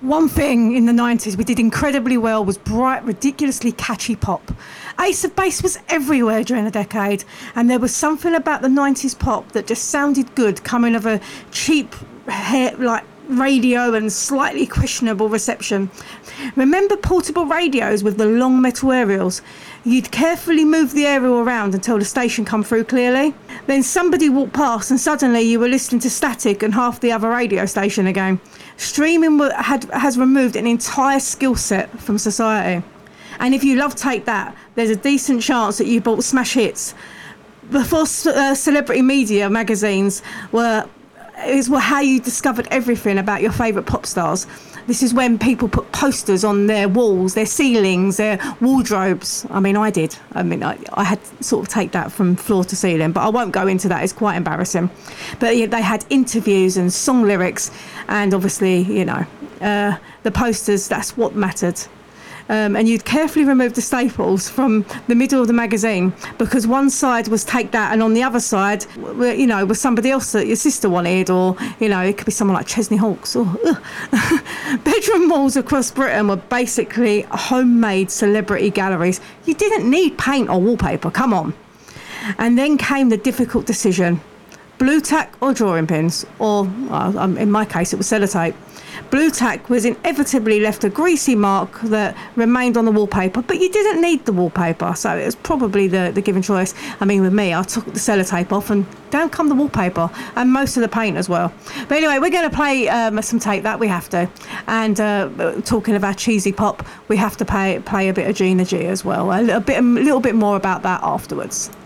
One thing in the 90s we did incredibly well was bright, ridiculously catchy pop. Ace of Base was everywhere during the decade, and there was something about the 90s pop that just sounded good, coming of a cheap radio and slightly questionable reception. Remember portable radios with the long metal aerials? You'd carefully move the aerial around until the station come through clearly. Then somebody walked past and suddenly you were listening to static and half the other radio station again. Streaming has removed an entire skill set from society. And if you love Take That, there's a decent chance that you bought smash hits. Before celebrity media magazines were how you discovered everything about your favourite pop stars. This is when people put posters on their walls, their ceilings, their wardrobes. I mean, I did. I had sort of Take That from floor to ceiling, but I won't go into that. It's quite embarrassing. But yeah, they had interviews and song lyrics, and obviously, the posters, that's what mattered. And you'd carefully remove the staples from the middle of the magazine, because one side was Take That and on the other side, was somebody else that your sister wanted, or, it could be someone like Chesney Hawkes. Bedroom walls across Britain were basically homemade celebrity galleries. You didn't need paint or wallpaper, come on. And then came the difficult decision. Blue tack or drawing pins, or in my case it was sellotape. Blue tack was inevitably left a greasy mark that remained on the wallpaper, but you didn't need the wallpaper, so it was probably the given choice. I mean, with me, I took the sellotape off and down come the wallpaper, and most of the paint as well. But anyway, we're going to play some Take That, we have to. And talking about cheesy pop, we have to play a bit of Gina G as well. A little bit more about that afterwards.